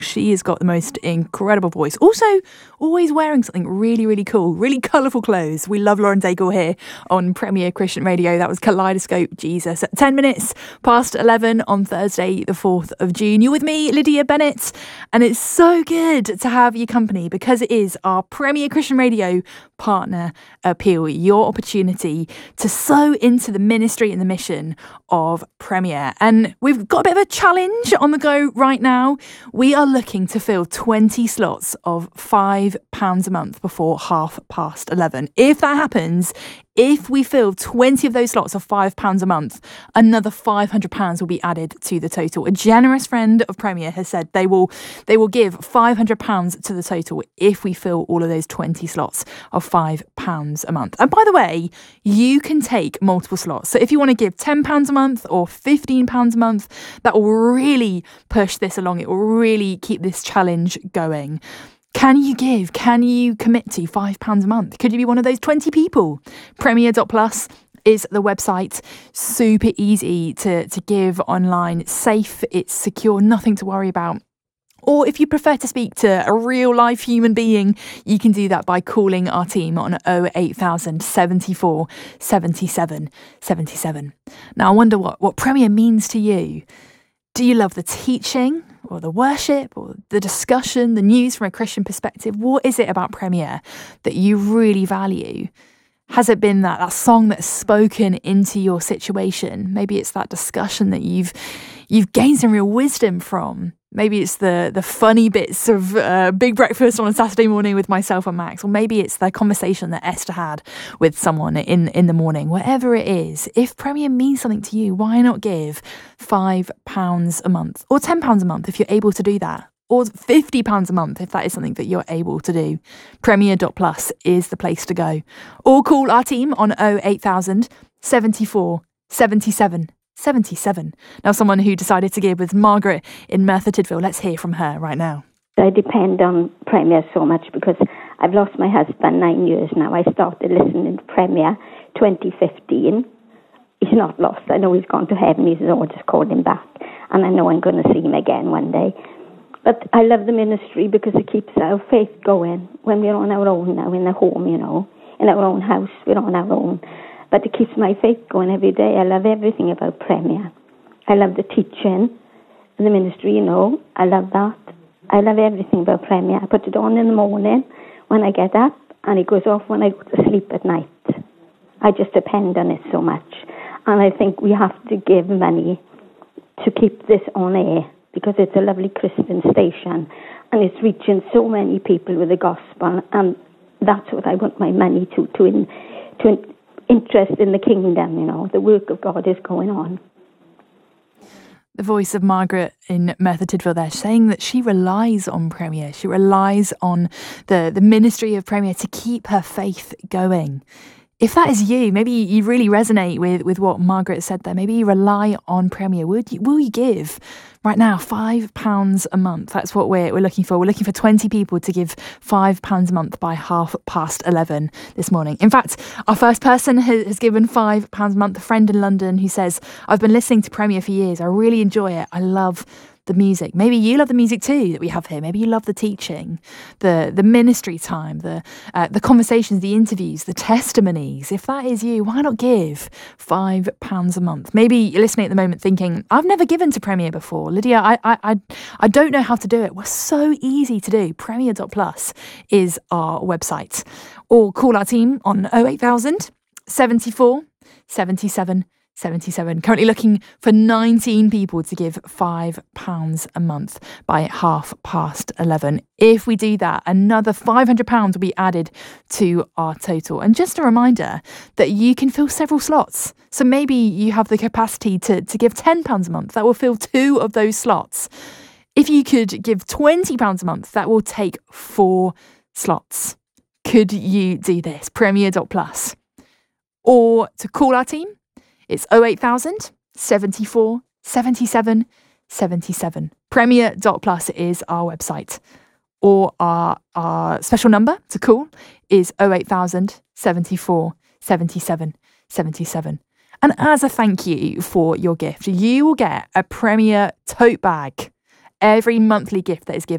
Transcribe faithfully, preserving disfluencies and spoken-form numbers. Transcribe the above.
She has got the most incredible voice. Also, always wearing something really, really cool, really colourful clothes. We love Lauren Daigle here on Premier Christian Radio. That was Kaleidoscope Jesus at ten minutes past eleven on Thursday, the fourth of June. You're with me, Lydia Bennett, and it's so good to have your company because it is our Premier Christian Radio Partner Appeal, your opportunity to sow into the ministry and the mission of Premier. And we've got a bit of a challenge on the go right now. We are looking to fill twenty slots of five pounds a month before half past eleven. If that happens, if we fill twenty of those slots of five pounds a month, another five hundred pounds will be added to the total. A generous friend of Premier has said they will they will give five hundred pounds to the total if we fill all of those twenty slots of five pounds a month. And by the way, you can take multiple slots. So if you want to give ten pounds a month or fifteen pounds a month, that will really push this along. It will really keep this challenge going. Can you give? Can you commit to five pounds a month? Could you be one of those twenty people? Premier dot plus is the website. Super easy to, to give online. Safe, it's secure, nothing to worry about. Or if you prefer to speak to a real life human being, you can do that by calling our team on oh eight thousand seventy-four seventy-seven seventy-seven. Now, I wonder what, what Premier means to you. Do you love the teaching or the worship or the discussion, the news from a Christian perspective? What is it about Premier that you really value? Has it been that, that song that's spoken into your situation? Maybe it's that discussion that you've you've gained some real wisdom from. Maybe it's the the funny bits of uh, Big Breakfast on a Saturday morning with myself and Max. Or maybe it's the conversation that Esther had with someone in, in the morning. Whatever it is, if Premier means something to you, why not give five pounds a month? Or ten pounds a month if you're able to do that. Or fifty pounds a month if that is something that you're able to do. Premier dot plus is the place to go. Or call our team on oh eight thousand seventy-four seventy-seven seventy-seven. Now, someone who decided to give was Margaret in Merthyr Tydfil. Let's hear from her right now. I depend on Premier so much because I've lost my husband nine years now. I started listening to Premier twenty fifteen. He's not lost. I know he's gone to heaven. He's Lord just called him back. And I know I'm going to see him again one day. But I love the ministry because it keeps our faith going when we're on our own now in the home, you know, in our own house, we're on our own. But it keeps my faith going every day. I love everything about Premier. I love the teaching, the ministry, you know. I love that. I love everything about Premier. I put it on in the morning when I get up, and it goes off when I go to sleep at night. I just depend on it so much. And I think we have to give money to keep this on air, because it's a lovely Christian station and it's reaching so many people with the gospel, and that's what I want my money to to in, to in, interest in the kingdom, you know, the work of God is going on. The voice of Margaret in Merthyr Tydfil there, saying that she relies on Premier. She relies on the, the ministry of Premier to keep her faith going. If that is you, maybe you really resonate with, with what Margaret said there. Maybe you rely on Premier. Would you, will you give right now five pounds a month? That's what we're we're looking for. We're looking for twenty people to give five pounds a month by half past eleven this morning. In fact, our first person has, has given five pounds a month. A friend in London who says, "I've been listening to Premier for years. I really enjoy it. I love the music." Maybe you love the music too that we have here. Maybe you love the teaching, the the ministry time, the uh, the conversations, the interviews, the testimonies. If that is you, why not give five pounds a month? Maybe you're listening at the moment thinking, "I've never given to Premier before, Lydia. I I I, I don't know how to do it." Well, so easy to do. Premier dot plus is our website. Or call our team on oh eight thousand seventy-four seventy-seven seventy-seven. Currently looking for nineteen people to give five pounds a month by half past eleven. If we do that, another five hundred pounds will be added to our total. And just a reminder that you can fill several slots. So maybe you have the capacity to, to give ten pounds a month. That will fill two of those slots. If you could give twenty pounds a month, that will take four slots. Could you do this? Premier dot plus. Or to call our team, it's oh eight thousand seventy-four seventy-seven seventy-seven. Premier dot plus is our website. Or our, our special number to call is oh eight thousand seventy-four seventy-seven seventy-seven. And as a thank you for your gift, you will get a Premier tote bag. every monthly gift that is given